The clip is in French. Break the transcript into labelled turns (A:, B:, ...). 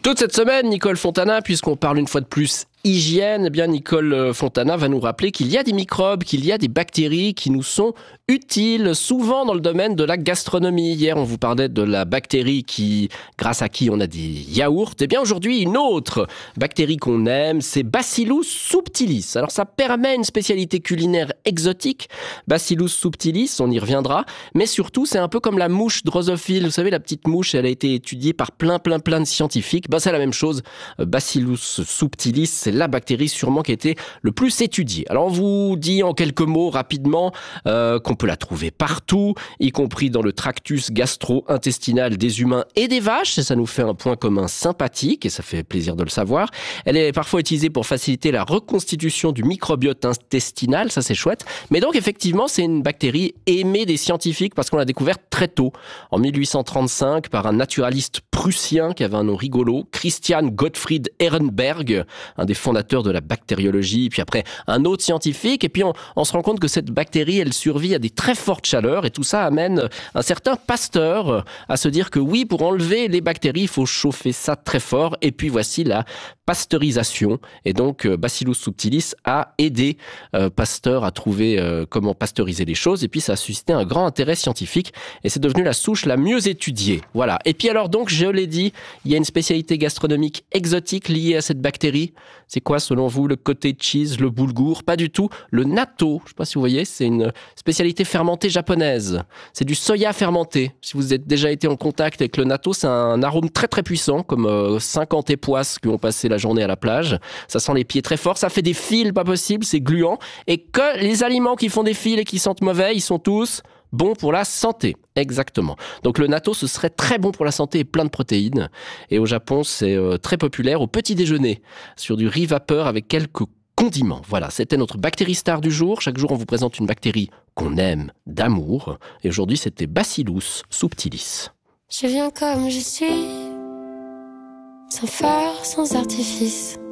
A: Toute cette semaine, Nicole Fontana, puisqu'on parle une fois de plus hygiène, eh bien Nicole Fontana va nous rappeler qu'il y a des microbes, qu'il y a des bactéries qui nous sont utiles, souvent dans le domaine de la gastronomie. Hier, on vous parlait de la bactérie grâce à qui on a des yaourts. Eh bien aujourd'hui, une autre bactérie qu'on aime, c'est Bacillus subtilis. Alors ça permet une spécialité culinaire exotique, Bacillus subtilis, on y reviendra, mais surtout c'est un peu comme la mouche drosophile. Vous savez, la petite mouche, elle a été étudiée par plein de scientifiques. C'est la même chose, Bacillus subtilis, c'est la bactérie sûrement qui a été le plus étudiée. Alors on vous dit en quelques mots rapidement qu'on peut la trouver partout, y compris dans le tractus gastro-intestinal des humains et des vaches. Et ça nous fait un point commun sympathique et ça fait plaisir de le savoir. Elle est parfois utilisée pour faciliter la reconstitution du microbiote intestinal, ça c'est chouette. Mais donc effectivement c'est une bactérie aimée des scientifiques parce qu'on l'a découverte très tôt, en 1835 par un naturaliste prussien qui avait un nom rigolo, Christian Gottfried Ehrenberg, un des fondateurs de la bactériologie, puis après un autre scientifique, et puis on se rend compte que cette bactérie, elle survit à des très fortes chaleurs, et tout ça amène un certain Pasteur à se dire que oui, pour enlever les bactéries, il faut chauffer ça très fort, et puis voici la pasteurisation, et donc Bacillus subtilis a aidé Pasteur à trouver comment pasteuriser les choses, et puis ça a suscité un grand intérêt scientifique, et c'est devenu la souche la mieux étudiée. Voilà. Et puis alors donc, je l'ai dit, il y a une spécialité gastronomique exotique liée à cette bactérie. C'est quoi selon vous? Le cottage cheese, le boulgour? Pas du tout. Le natto, je ne sais pas si vous voyez, c'est une spécialité fermentée japonaise. C'est du soya fermenté. Si vous avez déjà été en contact avec le natto, c'est un arôme très puissant, comme 50 époisses qui ont passé la journée à la plage. Ça sent les pieds très fort, ça fait des fils pas possible, c'est gluant. Et que les aliments qui font des fils et qui sentent mauvais, ils sont tous bon pour la santé, exactement. Donc le natto, ce serait très bon pour la santé et plein de protéines. Et au Japon, c'est très populaire au petit déjeuner, sur du riz vapeur avec quelques condiments. Voilà, c'était notre bactérie star du jour. Chaque jour, on vous présente une bactérie qu'on aime d'amour. Et aujourd'hui, c'était Bacillus subtilis.
B: Je viens comme je suis, sans phare, sans artifice.